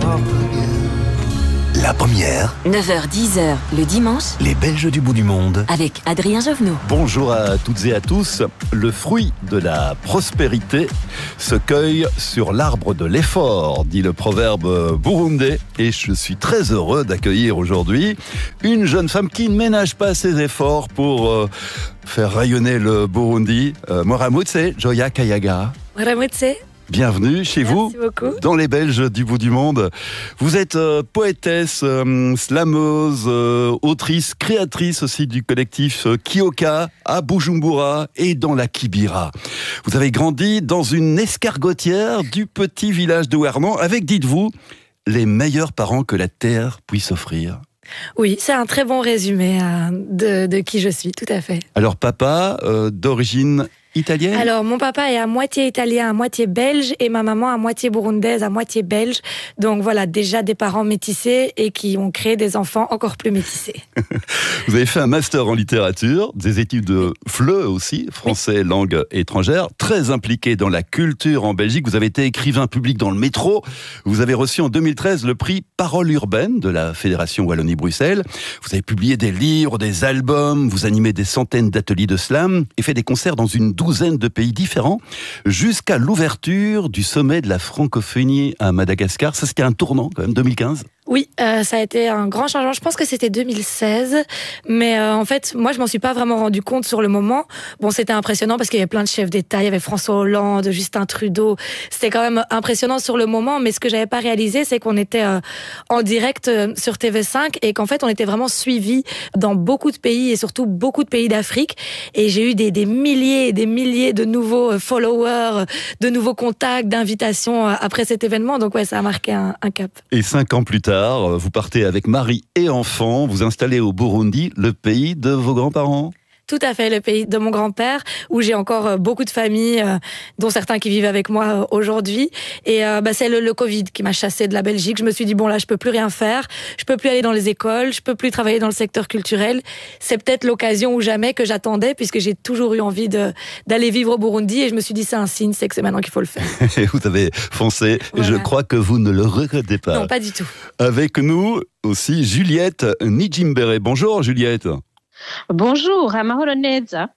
La première, 9h-10h le dimanche, les Belges du bout du monde. avec Adrien Jovenot. Bonjour à toutes et à tous. Le fruit de la prospérité se cueille sur l'arbre de l'effort, dit le proverbe burundais. Et je suis très heureux d'accueillir aujourd'hui une jeune femme qui ne ménage pas ses efforts pour faire rayonner le Burundi. Moramutse Joya Kayaga. Moramutse. Bienvenue chez vous, beaucoup. dans les Belges du bout du monde. Vous êtes poétesse, slameuse, autrice, créatrice aussi du collectif Kioka à Bujumbura et dans la Kibira. Vous avez grandi dans une escargotière du petit village de Wernan avec, dites-vous, les meilleurs parents que la terre puisse offrir. Oui, c'est un très bon résumé de qui je suis, tout à fait. Alors papa, d'origine italienne ? Alors, mon papa est à moitié italien, à moitié belge, et ma maman à moitié burundaise, à moitié belge. Donc voilà, déjà des parents métissés et qui ont créé des enfants encore plus métissés. Vous avez fait un master en littérature, des études de FLE aussi, français, langue étrangère, très impliqué dans la culture en Belgique. Vous avez été écrivain public dans le métro. Vous avez reçu en 2013 le prix Parole urbaine de la Fédération Wallonie-Bruxelles. Vous avez publié des livres, des albums, vous animez des centaines d'ateliers de slam et fait des concerts dans une douzaine de pays différents, jusqu'à l'ouverture du sommet de la francophonie à Madagascar. Ça, c'était un tournant, quand même, 2015. Oui, ça a été un grand changement. Je pense que c'était 2016, mais en fait, moi, je m'en suis pas vraiment rendu compte sur le moment. Bon, c'était impressionnant parce qu'il y avait plein de chefs d'État, il y avait François Hollande, Justin Trudeau. C'était quand même impressionnant sur le moment, mais ce que j'avais pas réalisé, c'est qu'on était en direct sur TV5 et qu'en fait, on était vraiment suivis dans beaucoup de pays et surtout beaucoup de pays d'Afrique. Et j'ai eu des milliers et des milliers de nouveaux followers, de nouveaux contacts, d'invitations après cet événement. Donc ouais, ça a marqué un cap. Et 5 ans plus tard, vous partez avec mari et enfants, vous installez au Burundi, le pays de vos grands-parents. Tout à fait, le pays de mon grand-père, où j'ai encore beaucoup de familles, dont certains qui vivent avec moi aujourd'hui. Et c'est le Covid qui m'a chassée de la Belgique. Je me suis dit, bon là, je peux plus rien faire, je peux plus aller dans les écoles, je peux plus travailler dans le secteur culturel. C'est peut-être l'occasion ou jamais que j'attendais, puisque j'ai toujours eu envie d'aller vivre au Burundi. Et je me suis dit, c'est un signe, c'est que c'est maintenant qu'il faut le faire. Et vous avez foncé, Voilà. Je crois que vous ne le regrettez pas. Non, pas du tout. Avec nous aussi Juliette Nijimbere. Bonjour Juliette. Bonjour, amahoro neza.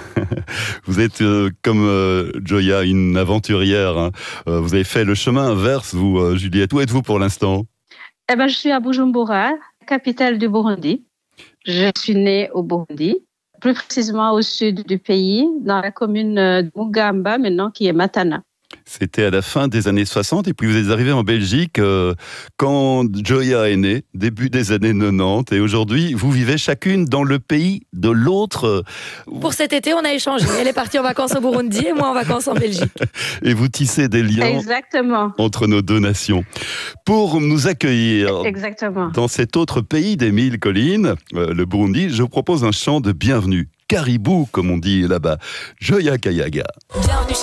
Vous êtes comme Joya, une aventurière. Hein. Vous avez fait le chemin inverse, vous, Juliette. Où êtes-vous pour l'instant ? Je suis à Bujumbura, capitale du Burundi. Je suis née au Burundi, plus précisément au sud du pays, dans la commune de Mugamba, maintenant qui est Matana. C'était à la fin des années 60 et puis vous êtes arrivé en Belgique quand Joya est née, début des années 90. Et aujourd'hui, vous vivez chacune dans le pays de l'autre. Pour cet été, on a échangé. Elle est partie en vacances au Burundi et moi en vacances en Belgique. Et vous tissez des liens Exactement. entre nos deux nations. Pour nous accueillir Exactement. dans cet autre pays des 1000 collines, le Burundi, je vous propose un chant de bienvenue. Caribou, comme on dit là-bas. Joya Kayaga. Bienvenue